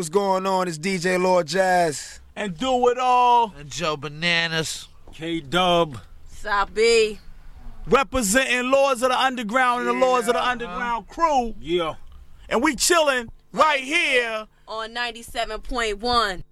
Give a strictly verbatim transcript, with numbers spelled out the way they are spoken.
What's going on? It's D J Lord Jazz. And Do It All. And Joe Bananas. K-Dub. Sabi. Representing Lords of the Underground and Yeah. the Lords of the Underground crew. Yeah. And we chilling right here On ninety-seven point one.